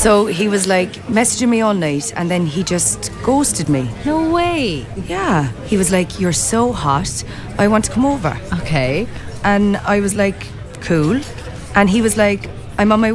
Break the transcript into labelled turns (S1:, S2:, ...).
S1: So he was like messaging me all night and then he just ghosted me.
S2: No way.
S1: Yeah. He was like, "You're so hot, I want to come over."
S2: Okay.
S1: And I was like, "Cool." And he was like, "I'm on my